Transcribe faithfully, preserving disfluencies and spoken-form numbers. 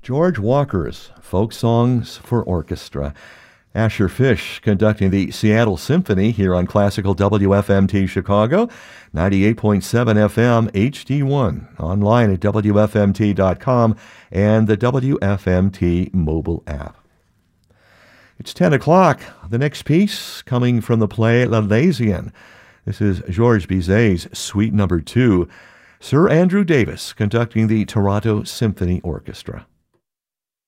George Walker's Folk Songs for Orchestra. Asher Fish conducting the Seattle Symphony here on Classical W F M T Chicago, ninety-eight point seven F M H D one, online at W F M T dot com and the W F M T mobile app. It's ten o'clock. The next piece coming from the play L'Arlésienne. This is Georges Bizet's Suite Number Two. Sir Andrew Davis conducting the Toronto Symphony Orchestra.